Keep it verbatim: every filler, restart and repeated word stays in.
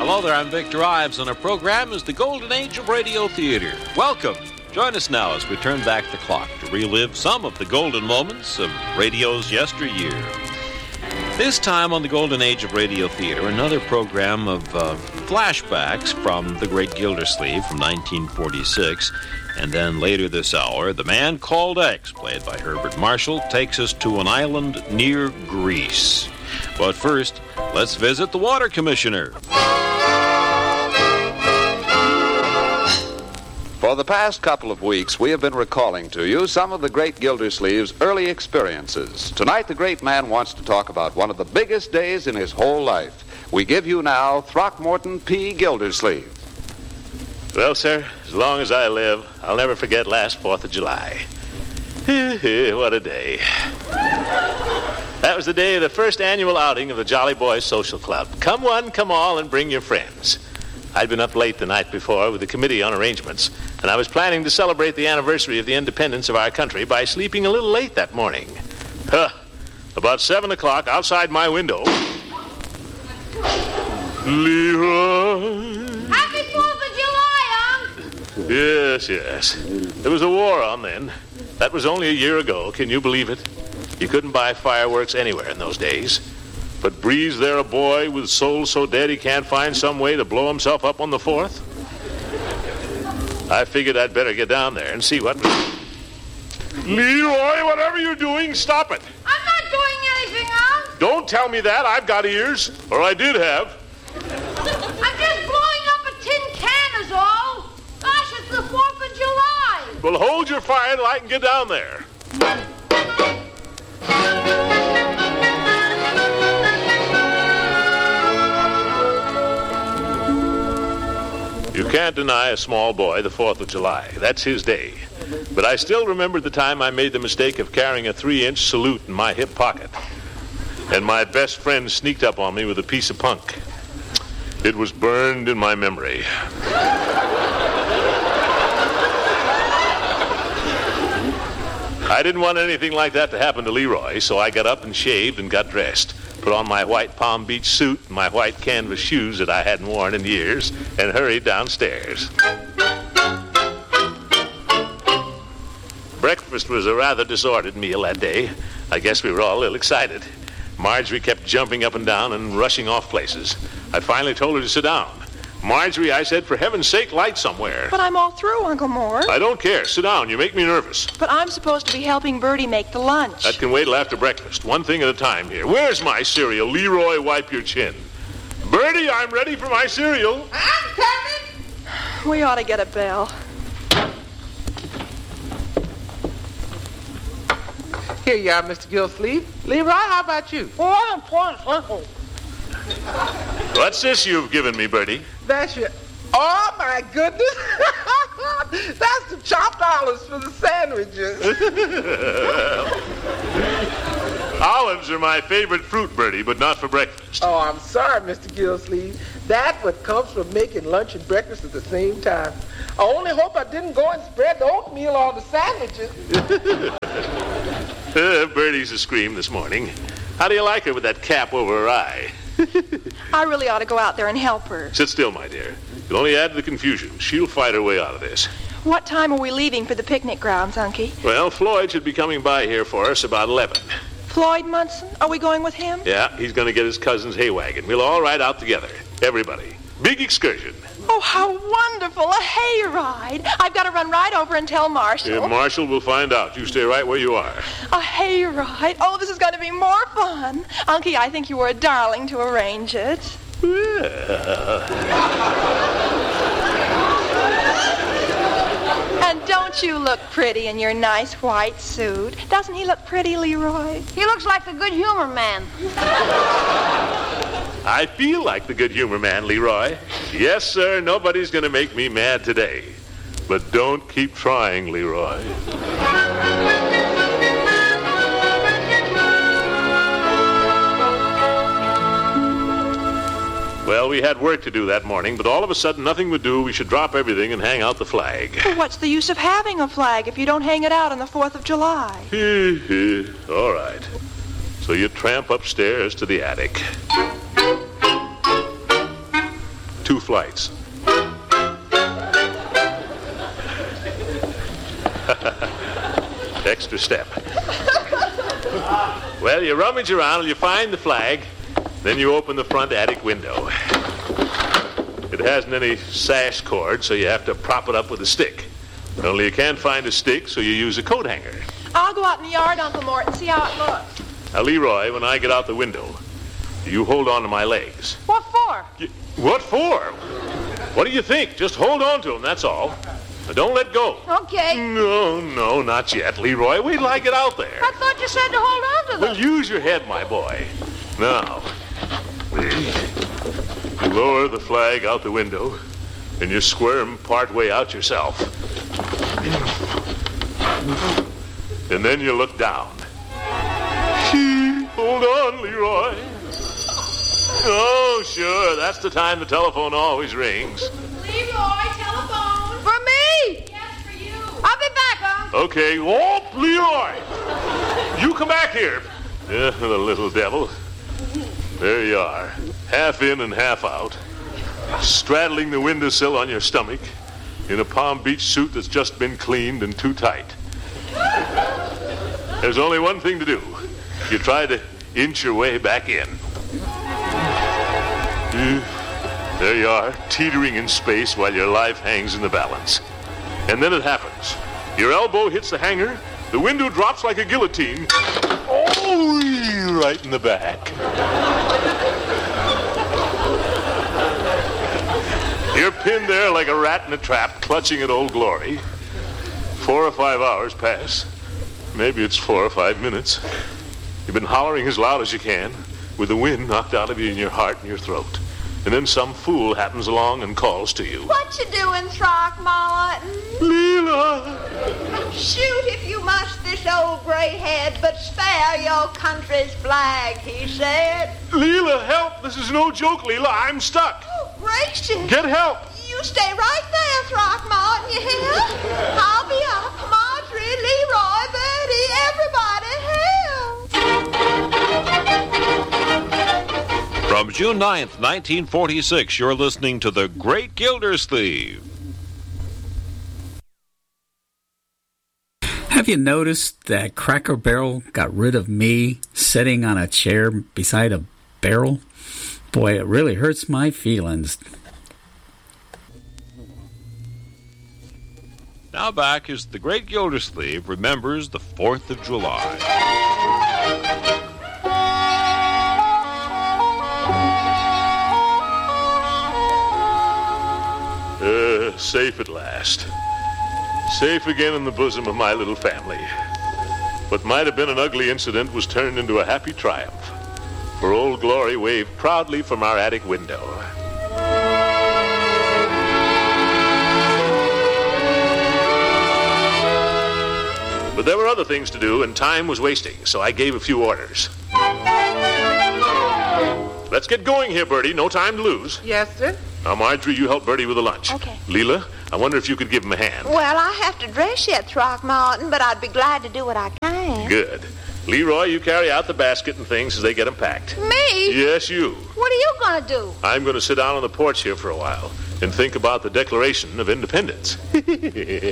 Hello there, I'm Victor Ives, and our program is the Golden Age of Radio Theater. Welcome. Join us now as we turn back the clock to relive some of the golden moments of radio's yesteryear. This time on the Golden Age of Radio Theater, another program of uh, flashbacks from The Great Gildersleeve from nineteen forty-six. And then later this hour, The Man Called X, played by Herbert Marshall, takes us to an island near Greece. But first, let's visit the Water Commissioner. For the past couple of weeks, we have been recalling to you some of the great Gildersleeve's early experiences. Tonight, the great man wants to talk about one of the biggest days in his whole life. We give you now Throckmorton P. Gildersleeve. Well, sir, as long as I live, I'll never forget last fourth of July. What a day. That was the day of the first annual outing of the Jolly Boys Social Club. Come one, come all, and bring your friends. I'd been up late the night before with the committee on arrangements, and I was planning to celebrate the anniversary of the independence of our country by sleeping a little late that morning. Huh. About seven o'clock, outside my window... Leroy... Happy fourth of July, Unc! Yes, yes. There was a war on then. That was only a year ago. Can you believe it? You couldn't buy fireworks anywhere in those days. But breathes there a boy with soul so dead he can't find some way to blow himself up on the fourth? I figured I'd better get down there and see what... Leroy, whatever you're doing, stop it. I'm not doing anything, Unc. Don't tell me that. I've got ears. Or I did have. I'm just blowing up a tin can is all. Gosh, it's the fourth of July. Well, hold your fire till I can get down there. You can't deny a small boy the fourth of July. That's his day. But I still remember the time I made the mistake of carrying a three-inch salute in my hip pocket. And my best friend sneaked up on me with a piece of punk. It was burned in my memory. I didn't want anything like that to happen to Leroy, so I got up and shaved and got dressed. Put on my white Palm Beach suit and my white canvas shoes that I hadn't worn in years, and hurried downstairs. Breakfast was a rather disordered meal that day. I guess we were all a little excited. Marjorie kept jumping up and down and rushing off places. I finally told her to sit down. Marjorie, I said, for heaven's sake, light somewhere. But I'm all through, Uncle Mort. I don't care. Sit down. You make me nervous. But I'm supposed to be helping Bertie make the lunch. That can wait till after breakfast. One thing at a time here. Where's my cereal? Leroy, wipe your chin. Bertie, I'm ready for my cereal. I'm coming. We ought to get a bell. Here you are, Mister Gildersleeve. Leroy, how about you? Well, I'm important, Uncle. What's this you've given me, Bertie? That's your... Oh, my goodness. That's the chopped olives for the sandwiches. Olives are my favorite fruit, Bertie, but not for breakfast. Oh, I'm sorry, Mister Gildersleeve. That's what comes from making lunch and breakfast at the same time. I only hope I didn't go and spread the oatmeal on the sandwiches. uh, Bertie's a scream this morning. How do you like her with that cap over her eye? I really ought to go out there and help her. Sit still, my dear. You'll only add to the confusion. She'll fight her way out of this. What time are we leaving for the picnic grounds, Unky? Well, Floyd should be coming by here for us about eleven. Floyd Munson? Are we going with him? Yeah, he's going to get his cousin's hay wagon. We'll all ride out together. Everybody. Big excursion. Oh, how wonderful. A hay ride. I've got to run right over and tell Marshall. Yeah, Marshall will find out. You stay right where you are. A hay ride? Oh, this is going to be more fun. Unky, I think you were a darling to arrange it. Yeah. And don't you look pretty in your nice white suit? Doesn't he look pretty, Leroy? He looks like the good humor man. I feel like the good humor man, Leroy. Yes, sir, nobody's going to make me mad today. But don't keep trying, Leroy. Well, we had work to do that morning, but all of a sudden nothing would do. We should drop everything and hang out the flag. Well, what's the use of having a flag if you don't hang it out on the fourth of July? All right. So you tramp upstairs to the attic. two flights. Extra step. Well, you rummage around and you find the flag. Then you open the front attic window. It hasn't any sash cord, so you have to prop it up with a stick. Only you can't find a stick, so you use a coat hanger. I'll go out in the yard, Uncle Mort, and see how it looks. Now, Leroy, when I get out the window, you hold on to my legs. What for? You, what for? What do you think? Just hold on to them, that's all. Now, don't let go. Okay. No, no, not yet, Leroy. Wait till I get out there. I thought you said to hold on to them. Well, use your head, my boy. Now, you lower the flag out the window, and you squirm part way out yourself. And then you look down. Hold on, Leroy. Oh, sure, that's the time the telephone always rings. Leroy, telephone. For me? Yes, for you. I'll be back, Uncle. Okay. Oh, Leroy! You come back here. Yeah, the little devil. There you are. Half in and half out. Straddling the windowsill on your stomach in a Palm Beach suit that's just been cleaned and too tight. There's only one thing to do. You try to inch your way back in. There you are, teetering in space while your life hangs in the balance. And then it happens. Your elbow hits the hanger, the window drops like a guillotine. Oh, right in the back. You're pinned there like a rat in a trap, clutching at Old Glory. Four or five hours pass. Maybe it's four or five minutes. You've been hollering as loud as you can, with the wind knocked out of you in your heart and your throat. And then some fool happens along and calls to you. What you doing, Throckmorton? Leela! Shoot if you must this old gray head, but spare your country's flag, he said. Leela, help! This is no joke, Leela. I'm stuck. Oh, gracious. Get help! You stay right there, Throckmorton, you hear? I'll be up. Marjorie, Leroy, Bertie, everybody help. From June ninth, nineteen forty-six, you're listening to The Great Gildersleeve. Have you noticed that Cracker Barrel got rid of me sitting on a chair beside a barrel? Boy, it really hurts my feelings. Now back as The Great Gildersleeve remembers the fourth of July. Uh, safe at last. Safe again in the bosom of my little family. What might have been an ugly incident was turned into a happy triumph. For Old Glory waved proudly from our attic window. But there were other things to do, and time was wasting, so I gave a few orders. Let's get going here, Bertie. No time to lose. Yes, sir. Now, Marjorie, you help Bertie with the lunch. Okay. Leela, I wonder if you could give him a hand. Well, I have to dress yet, Throckmorton, but I'd be glad to do what I can. Good. Leroy, you carry out the basket and things as they get them packed. Me? Yes, you. What are you going to do? I'm going to sit down on the porch here for a while and think about the Declaration of Independence.